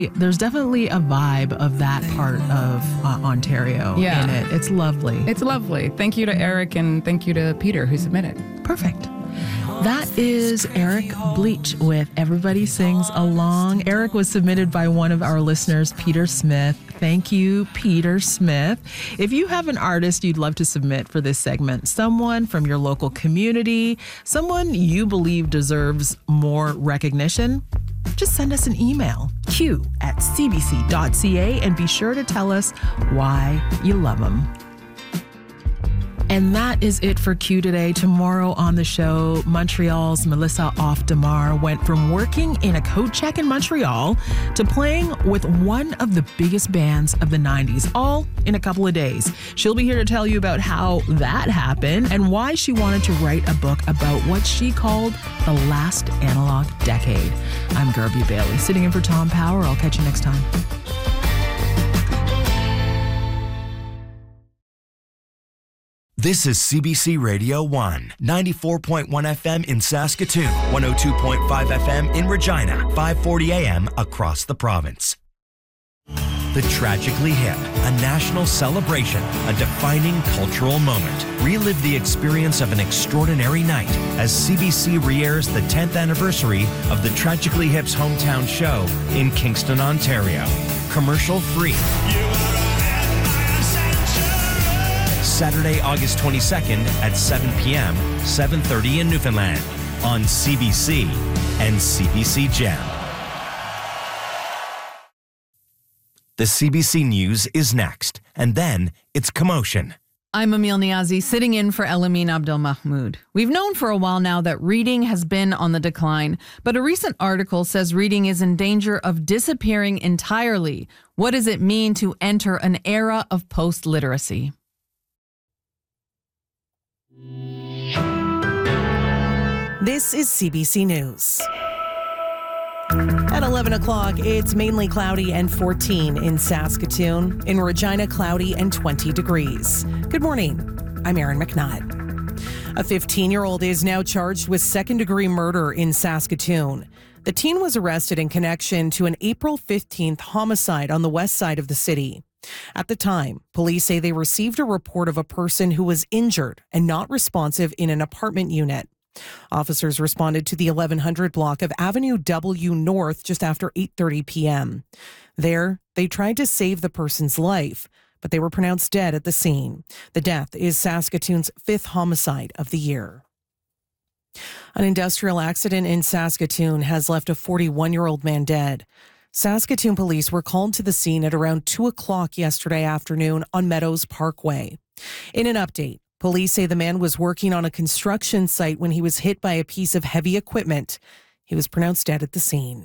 There's definitely a vibe of that part of Ontario in it. It's lovely. It's lovely. Thank you to Eric and thank you to Peter who submitted. Perfect. That is Eric Bleach with Everybody Sings Along. Eric was submitted by one of our listeners, Peter Smith. Thank you, Peter Smith. If you have an artist you'd love to submit for this segment, someone from your local community, someone you believe deserves more recognition, just send us an email, q@cbc.ca, and be sure to tell us why you love them. And that is it for Q today. Tomorrow on the show, Montreal's Melissa Off-Demar went from working in a coat check in Montreal to playing with one of the biggest bands of the 90s, all in a couple of days. She'll be here to tell you about how that happened and why she wanted to write a book about what she called the last analog decade. I'm Garby Bailey, sitting in for Tom Power. I'll catch you next time. This is CBC Radio 1, 94.1 FM in Saskatoon, 102.5 FM in Regina, 540 AM across the province. The Tragically Hip, a national celebration, a defining cultural moment. Relive the experience of an extraordinary night as CBC re-airs the 10th anniversary of the Tragically Hip's hometown show in Kingston, Ontario. Commercial free. Saturday, August 22nd at 7 p.m., 7:30 in Newfoundland on CBC and CBC Gem. The CBC News is next, and then it's Commotion. I'm Emil Niazi, sitting in for Elamin Abdelmahmoud. We've known for a while now that reading has been on the decline, but a recent article says reading is in danger of disappearing entirely. What does it mean to enter an era of post-literacy? This is CBC News. At 11 o'clock, it's mainly cloudy and 14 in Saskatoon. In Regina, cloudy and 20 degrees. Good morning. I'm Erin McNutt. A 15-year-old is now charged with second-degree murder in Saskatoon. The teen was arrested in connection to an April 15th homicide on the west side of the city. At the time, police say they received a report of a person who was injured and not responsive in an apartment unit. Officers responded to the 1100 block of Avenue W North just after 8:30 p.m. There, they tried to save the person's life, but they were pronounced dead at the scene. The death is Saskatoon's 5th homicide of the year. An industrial accident in Saskatoon has left a 41-year-old man dead. Saskatoon police were called to the scene at around 2 o'clock yesterday afternoon on Meadows Parkway. In an update, police say the man was working on a construction site when he was hit by a piece of heavy equipment. He was pronounced dead at the scene.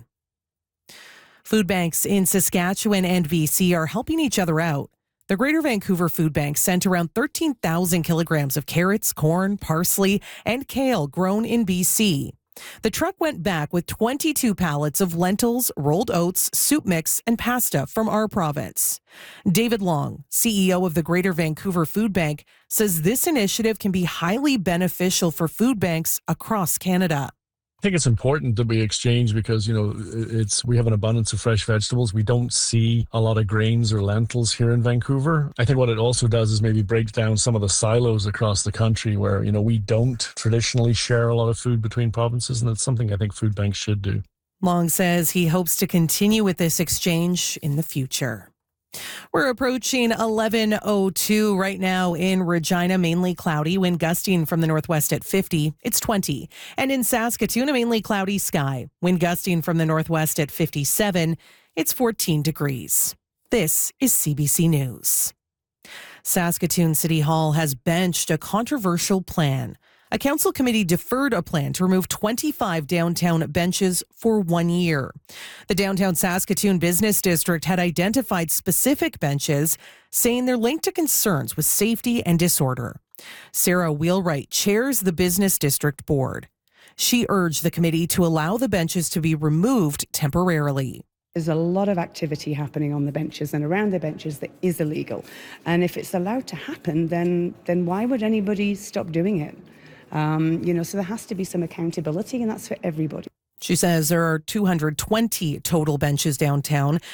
Food banks in Saskatchewan and BC are helping each other out. The Greater Vancouver Food Bank sent around 13,000 kilograms of carrots, corn, parsley, and kale grown in BC. The truck went back with 22 pallets of lentils, rolled oats, soup mix, and pasta from our province. David Long, CEO of the Greater Vancouver Food Bank, says this initiative can be highly beneficial for food banks across Canada. I think it's important that we exchange because, we have an abundance of fresh vegetables. We don't see a lot of grains or lentils here in Vancouver. I think what it also does is maybe breaks down some of the silos across the country where, we don't traditionally share a lot of food between provinces. And it's something I think food banks should do. Long says he hopes to continue with this exchange in the future. We're approaching 11:02 right now in Regina, mainly cloudy, wind gusting from the northwest at 50. It's 20. And in Saskatoon, a mainly cloudy sky, wind gusting from the northwest at 57. It's 14 degrees. This is CBC News. Saskatoon City Hall has benched a controversial plan. A council committee deferred a plan to remove 25 downtown benches for 1 year. The downtown Saskatoon Business District had identified specific benches, saying they're linked to concerns with safety and disorder. Sarah Wheelwright chairs the Business District Board. She urged the committee to allow the benches to be removed temporarily. There's a lot of activity happening on the benches and around the benches that is illegal. And if it's allowed to happen, then why would anybody stop doing it? So there has to be some accountability, and that's for everybody. She says there are 220 total benches downtown.